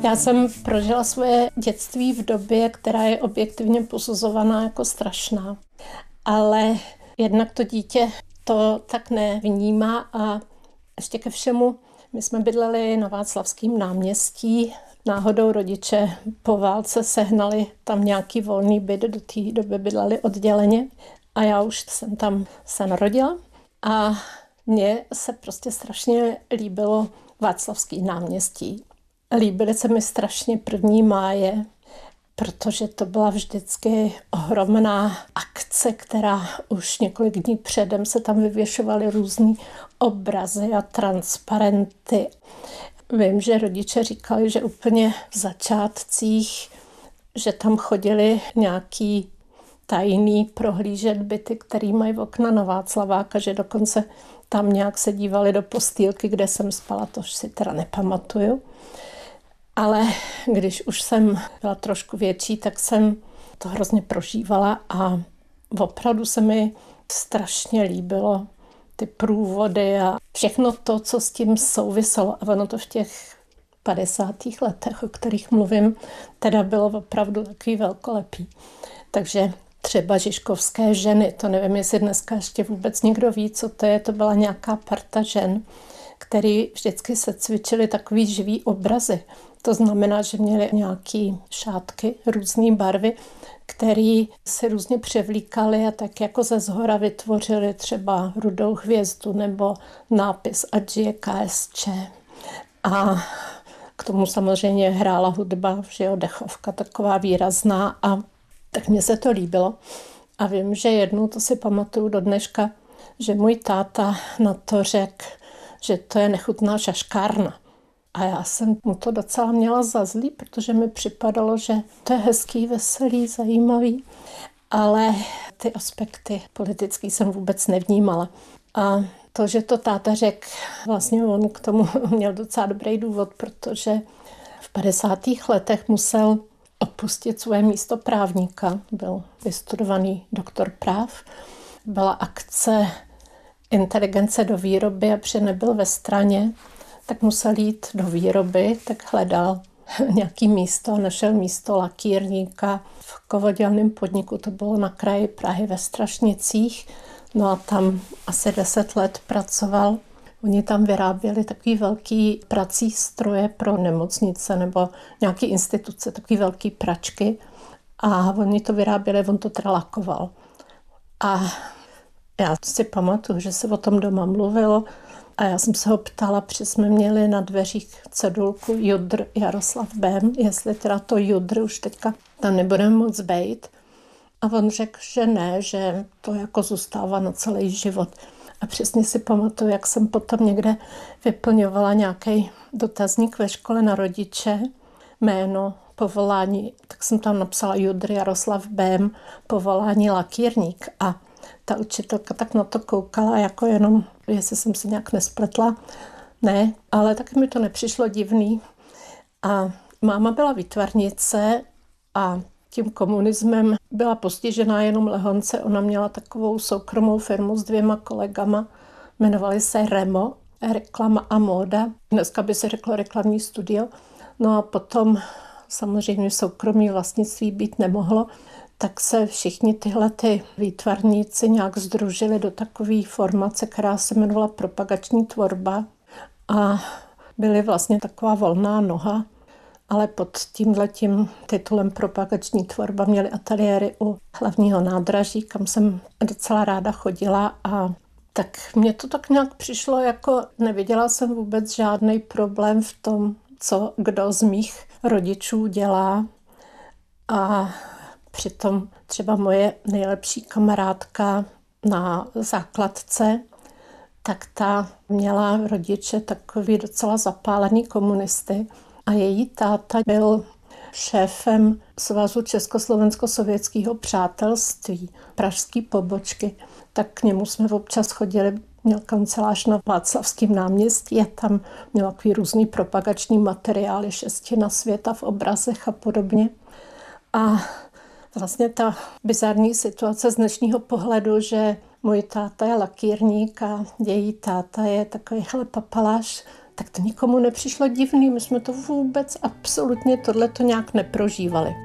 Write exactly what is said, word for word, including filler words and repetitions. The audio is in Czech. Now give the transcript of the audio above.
Já jsem prožila svoje dětství v době, která je objektivně posuzovaná jako strašná. Ale jednak to dítě to tak nevnímá a ještě ke všemu, my jsme bydleli na Václavském náměstí. Náhodou rodiče po válce sehnali tam nějaký volný byt, do té doby bydleli odděleně a já už jsem tam se narodila a mně se prostě strašně líbilo Václavské náměstí. Líbily se mi strašně první máje, protože to byla vždycky ohromná akce, která už několik dní předem se tam vyvěšovaly různý obrazy a transparenty. Vím, že rodiče říkali, že úplně v začátcích, že tam chodili nějaký tajný prohlížet byty, který mají okna na Václaváka, že dokonce tam nějak se dívali do postýlky, kde jsem spala, to si teda nepamatuju. Ale když už jsem byla trošku větší, tak jsem to hrozně prožívala a opravdu se mi strašně líbilo ty průvody a všechno to, co s tím souviselo. A ono to v těch padesátých letech, o kterých mluvím, teda bylo opravdu takový velkolepý. Takže třeba Žižkovské ženy, to nevím, jestli dneska ještě vůbec někdo ví, co to je, to byla nějaká parta žen, který vždycky se cvičili takový živý obrazy. To znamená, že měli nějaký šátky, různé barvy, který se různě převlíkali a tak jako ze zhora vytvořili třeba rudou hvězdu nebo nápis ať je K S Č. A k tomu samozřejmě hrála hudba, že jo, dechovka taková výrazná a tak mně se to líbilo. A vím, že jednou, to si pamatuju do dneška, že můj táta na to řekl, že to je nechutná šaškárna. A já jsem mu to docela měla za zlý, protože mi připadalo, že to je hezký, veselý, zajímavý. Ale ty aspekty politický jsem vůbec nevnímala. A to, že to táta řekl, vlastně on k tomu měl docela dobrý důvod, protože v padesátých letech musel opustit svoje místo právníka. Byl vystudovaný doktor práv. Byla akce inteligence do výroby a protože nebyl ve straně, tak musel jít do výroby, tak hledal nějaký místo a našel místo lakírníka v kovodělném podniku, to bylo na kraji Prahy ve Strašnicích, no a tam asi deset let pracoval. Oni tam vyráběli takový velký prací stroje pro nemocnice nebo nějaké instituce, takový velký pračky a oni to vyráběli, on to teda lakoval. A já si pamatuju, že se o tom doma mluvilo a já jsem se ho ptala, protože jsme měli na dveřích cedulku Judr Jaroslav Bém, jestli teda to Judr už teďka tam nebudeme moc bejt. A on řekl, že ne, že to jako zůstává na celý život. A přesně si pamatuju, jak jsem potom někde vyplňovala nějaký dotazník ve škole na rodiče, jméno, povolání, tak jsem tam napsala Judr Jaroslav Bém, povolání lakírník. A ta učitelka tak na to koukala, jako jenom, jestli jsem si nějak nespletla. Ne, ale taky mi to nepřišlo divný. A máma byla výtvarnice a tím komunismem byla postižená jenom lehonce. Ona měla takovou soukromou firmu s dvěma kolegama, jmenovali se Remo, reklama a móda. Dneska by se řeklo reklamní studio. No a potom samozřejmě soukromí vlastnictví být nemohlo, tak se všichni tyhle ty výtvarníci nějak sdružili do takové formace, která se jmenovala propagační tvorba a byly vlastně taková volná noha, ale pod tímhletím titulem propagační tvorba měli ateliéry u hlavního nádraží, kam jsem docela ráda chodila a tak mně to tak nějak přišlo, jako neviděla jsem vůbec žádný problém v tom, co kdo z mých rodičů dělá a přitom třeba moje nejlepší kamarádka na základce, tak ta měla rodiče takový docela zapálený komunisty a její táta byl šéfem Svazu Československo-sovětského přátelství, pražské pobočky. Tak k němu jsme občas chodili, měl kancelář na Václavském náměstí a tam měl takový různý propagační materiály, šestina světa v obrazech a podobně. A vlastně ta bizarní situace z dnešního pohledu, že můj táta je lakírník a její táta je takovýhle papaláš, tak to nikomu nepřišlo divný. My jsme to vůbec absolutně tohleto nějak neprožívali.